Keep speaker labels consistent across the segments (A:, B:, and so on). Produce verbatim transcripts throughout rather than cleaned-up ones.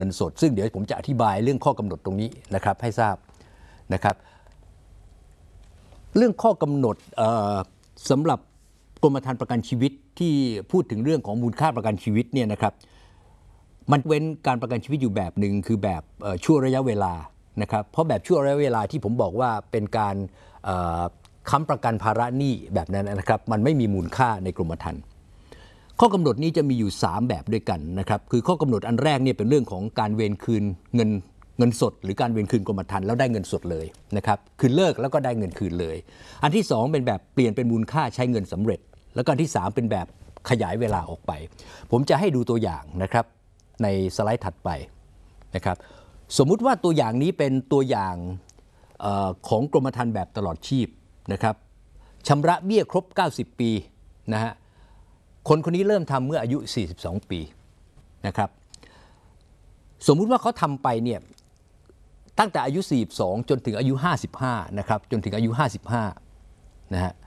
A: เงินสดซึ่งเดี๋ยวผมจะอธิบายเรื่องข้อกำหนดตรงนี้นะครับให้ทราบนะครับเรื่องข้อกำหนดสำหรับกรมธรรม์ประกันชีวิตที่พูดถึงเรื่องของมูลค่าประกันชีวิตเนี่ยนะครับมันเว้นการประกันชีวิตอยู่แบบหนึ่งคือแบบชั่วระยะเวลานะครับเพราะแบบชั่วระยะเวลาที่ผมบอกว่าเป็นการค้ำประกันภาระหนี้แบบนั้นนะครับมันไม่มีมูลค่าในกรมธรรม์ข้อกำหนดนี้จะมีอยู่สามแบบด้วยกันนะครับคือข้อกำหนดอันแรกเนี่ยเป็นเรื่องของการเวรคืนเงินเงินสดหรือการเวรคืนกรมธรรม์แล้วได้เงินสดเลยนะครับคือเลิกแล้วก็ได้เงินคืนเลยอันที่สองเป็นแบบเปลี่ยนเป็นมูลค่าใช้เงินสำเร็จแล้วก็อันที่สามเป็นแบบขยายเวลาออกไปผมจะให้ดูตัวอย่างนะครับในสไลด์ถัดไปนะครับสมมุติว่าตัวอย่างนี้เป็นตัวอย่างเอ่อของกรมธรรม์แบบตลอดชีพนะครับชำระเบี้ยครบเก้าสิบปีนะฮะคนคนนี้เริ่มทำเมื่ออายุสี่สิบสองปีนะครับสมมุติว่าเขาทำไปเนี่ยตั้งแต่อายุสี่สิบสองจนถึงอายุห้าสิบห้านะครับจนถึงอายุห้าสิบห้านะฮะ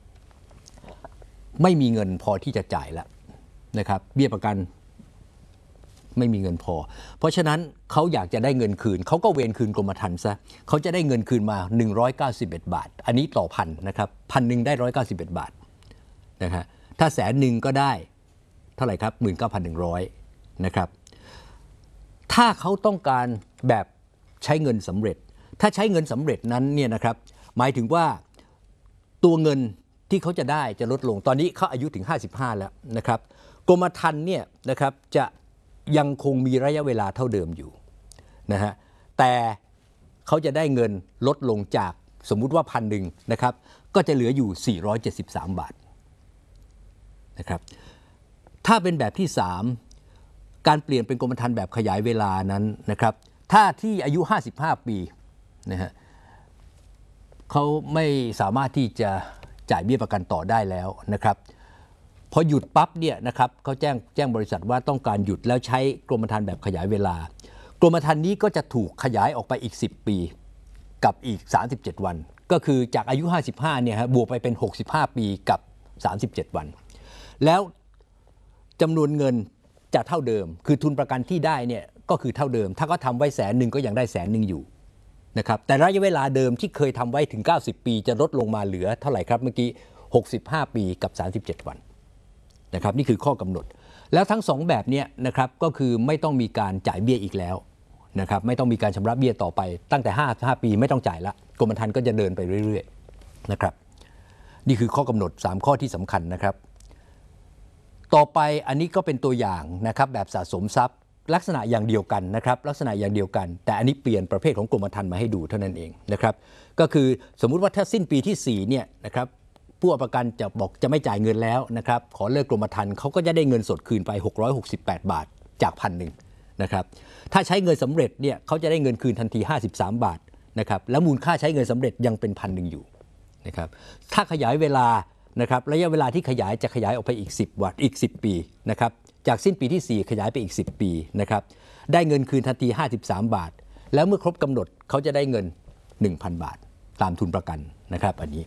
A: ไม่มีเงินพอที่จะจ่ายแล้วนะครับเบี้ยประกันไม่มีเงินพอเพราะฉะนั้นเขาอยากจะได้เงินคืนเขาก็เวรคืนกรมธรรม์ซะเขาจะได้เงินคืนมาหนึ่งร้อยเก้าสิบเอ็ดบาทอันนี้ต่อพันนะครับพันหนึ่งได้หนึ่งร้อยเก้าสิบเอ็ดบาทนะฮะถ้าแสนหนึ่งก็ได้เท่าไหร่ครับ หนึ่งหมื่นเก้าพันหนึ่งร้อย นะครับถ้าเขาต้องการแบบใช้เงินสำเร็จถ้าใช้เงินสำเร็จนั้นเนี่ยนะครับหมายถึงว่าตัวเงินที่เขาจะได้จะลดลงตอนนี้เขาอายุถึงห้าสิบห้าแล้วนะครับกรมธรรม์เนี่ยนะครับจะยังคงมีระยะเวลาเท่าเดิมอยู่นะฮะแต่เขาจะได้เงินลดลงจากสมมุติว่าพันหนึ่งนะครับก็จะเหลืออยู่สี่ร้อยเจ็ดสิบสามบาทนะครับถ้าเป็นแบบที่สามการเปลี่ยนเป็นกรมธรรม์แบบขยายเวลานั้นนะครับถ้าที่อายุห้าสิบห้าปีนะฮะเขาไม่สามารถที่จะจ่ายเบี้ยประกันต่อได้แล้วนะครับพอหยุดปั๊บเนี่ยนะครับเขาแจ้งแจ้งบริษัทว่าต้องการหยุดแล้วใช้กรมธรรม์แบบขยายเวลากรมธรรม์นี้ก็จะถูกขยายออกไปอีกสิบปีกับอีกสามสิบเจ็ดวันก็คือจากอายุห้าสิบห้าเนี่ยฮะบวกไปเป็นหกสิบห้าปีกับสามสิบเจ็ดวันแล้วจำนวนเงินจะเท่าเดิมคือทุนประกันที่ได้เนี่ยก็คือเท่าเดิมถ้าเขาทำไว้แสนหนึ่งก็ยังได้แสนหนึ่งอยู่นะครับแต่ระยะเวลาเดิมที่เคยทำไว้ถึงเก้าสิบปีจะลดลงมาเหลือเท่าไหร่ครับเมื่อกี้หกสิบห้าปีกับสามสิบเจ็ดวันนะครับนี่คือข้อกำหนดแล้วทั้งสองแบบนี้นะครับก็คือไม่ต้องมีการจ่ายเบี้ยอีกแล้วนะครับไม่ต้องมีการชำระเบี้ยต่อไปตั้งแต่ห้า ห้าปีไม่ต้องจ่ายละกรมธรรม์ก็จะเดินไปเรื่อยๆนะครับนี่คือข้อกำหนดสามข้อที่สำคัญนะครับต่อไปอันนี้ก็เป็นตัวอย่างนะครับแบบสะสมทรัพย์ลักษณะอย่างเดียวกันนะครับลักษณะอย่างเดียวกันแต่อันนี้เปลี่ยนประเภทของกรมธรรม์มาให้ดูเท่านั้นเองนะครับก็คือสมมุติว่าถ้าสิ้นปีที่สี่เนี่ยนะครับผู้ประกันจะบอกจะไม่จ่ายเงินแล้วนะครับขอเลิกกรมธรรม์เขาก็จะได้เงินสดคืนไปหกร้อยหกสิบแปดบาทจากพันหนึ่งนะครับถ้าใช้เงินสำเร็จเนี่ยเขาจะได้เงินคืนทันทีห้าสิบสามบาทนะครับแล้วมูลค่าใช้เงินสำเร็จยังเป็นพันหนึ่งอยู่นะครับถ้าขยายเวลานะครับระยะเวลาที่ขยายจะขยายออกไปอีกสิบวันอีกสิบปีนะครับจากสิ้นปีที่สี่ขยายไปอีกสิบปีนะครับได้เงินคืนทันทีห้าสิบสามบาทแล้วเมื่อครบกำหนดเขาจะได้เงิน หนึ่งพันบาทตามทุนประกันนะครับอันนี้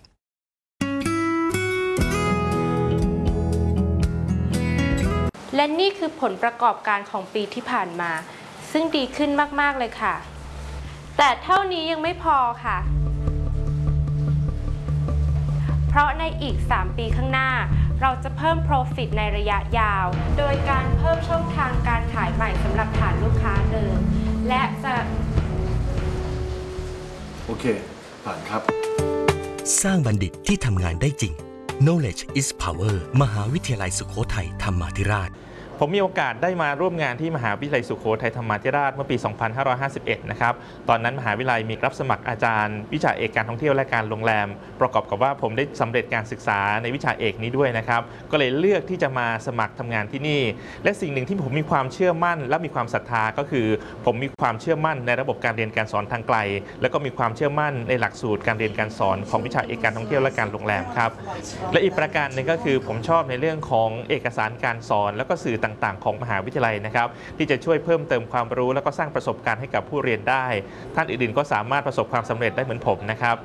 B: และนี่คือผลประกอบการของปีที่ผ่านมาซึ่งดีขึ้นมากๆเลยค่ะแต่เท่านี้ยังไม่พอค่ะเพราะในอีกสามปีข้างหน้าเราจะเพิ่ม Profit ในระยะยาวโดยการเพิ่มช่องทางการขายใหม่สำหรับฐานลูกค้าเดิมและจะ
C: โอเคผ่านครับ
D: สร้างบัณฑิตที่ทำงานได้จริง Knowledge is Power มหาวิทยาลัยสุโขทัยธรรมาธิราช
E: ผมมีโอกาสได้มาร่วมงานที่มหาวิทยาลัยสุโขทัยธรรมาธิราชเมื่อปี สองพันห้าร้อยห้าสิบเอ็ด นะครับตอนนั้นมหาวิทยาลัยมีรับสมัครอาจารย์วิชาเอกการท่องเที่ยวและการโรงแรมประกอบกับว่าผมได้สำเร็จการศึกษาในวิชาเอกนี้ด้วยนะครับก็เลยเลือกที่จะมาสมัครทำงานที่นี่และสิ่งหนึ่งที่ผมมีความเชื่อมั่นและมีความศรัทธาก็คือผมมีความเชื่อมั่นในระบบการเรียนการสอนทางไกลแล้วก็มีความเชื่อมั่นในหลักสูตรการเรียนการสอนของวิชาเอกการท่องเที่ยวและการโรงแรมครับและอีกประการหนึ่งก็คือผมชอบในเรื่องของเอกสารการสอนแล้วก็สื่อต่างๆของมหาวิทยาลัยนะครับที่จะช่วยเพิ่มเติมความรู้แล้วก็สร้างประสบการณ์ให้กับผู้เรียนได้ท่านอื่นๆก็สามารถประสบความสำเร็จได้เหมือนผมนะครับ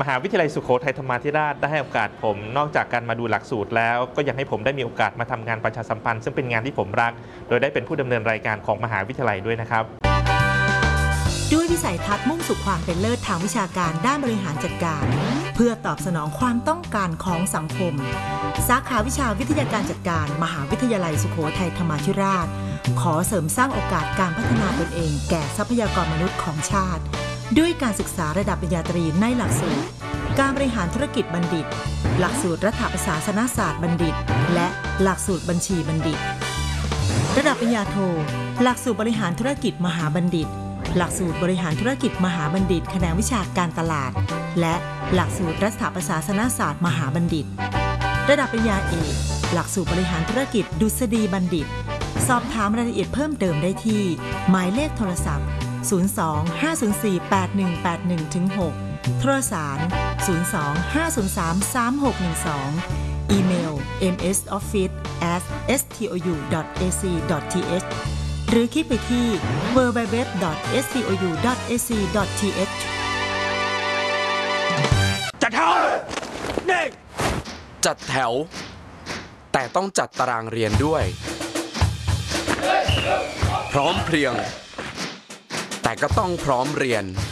E: มหาวิทยาลัยสุโขทัยธรรมาธิราชได้ให้โอกาสผมนอกจากการมาดูหลักสูตรแล้วก็ยังให้ผมได้มีโอกาสมาทำงานประชาสัมพันธ์ซึ่งเป็นงานที่ผมรักโดยได้เป็นผู้ดำเนินรายการของมหาวิทยาลัยด้วยนะครับ
F: ด้วยวิสัยทัศน์มุ่งสู่ความเป็นเลิศทางวิชาการด้านบริหารจัดการเพื่อตอบสนองความต้องการของสังคมสาขาวิชาวิทยาการจัดการมหาวิทยาลัยสุโขทัยธรรมาธิราชขอเสริมสร้างโอกาสการพัฒนาตนเองแก่ทรัพยากรมนุษย์ของชาติด้วยการศึกษาระดับปริญญาตรีในหลักสูตรการบริหารธุรกิจบัณฑิตหลักสูตรรัฐประศาสนศาสตร์บัณฑิตและหลักสูตรบัญชีบัณฑิตระดับปริญญาโทหลักสูตรบริหารธุรกิจมหาบัณฑิตหลักสูตรบริหารธุรกิจมหาบัณฑิตแขนงวิชาการตลาดและหลักสูตรรัฐประศาสนศาสตร์มหาบัณฑิตระดับปริญญาเอกหลักสูตรบริหารธุรกิจดุษฎีบัณฑิตสอบถามรายละเอียดเพิ่มเติมได้ที่หมายเลขโทรศัพท์ศูนย์ สอง ห้า ศูนย์ สี่ แปด หนึ่ง แปด หนึ่ง หก โทรสาร ศูนย์ สอง ห้า ศูนย์ สาม สาม หก หนึ่ง สอง อีเมล เอ็ม เอส ออฟฟิศ แอท เอส ที โอ ยู ดอท เอ ซี ดอท ที เอช หรือคลิกไปที่ ดับเบิลยู ดับเบิลยู ดับเบิลยู ดอท เอส ที โอ ยู ดอท เอ ซี ดอท ที เอช
G: จัดแถวนี่จัดแถวแต่ต้องจัดตารางเรียนด้วยพร้อมเพรียงแต่ก็ต้องพร้อมเรียน